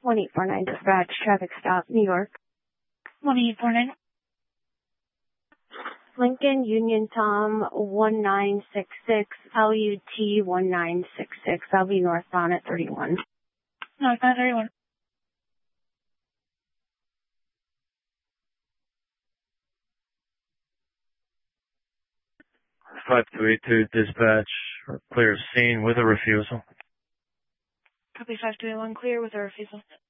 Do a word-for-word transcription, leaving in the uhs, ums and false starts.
one eight four nine dispatch, traffic stop, New York. one eight four nine. Lincoln Union Tom one nine six six, L U T one nine six six. I'll be northbound at thirty-one. Northbound thirty-one. five two eight two dispatch, clear scene with a refusal. Copy five two eight one, clear with a refusal.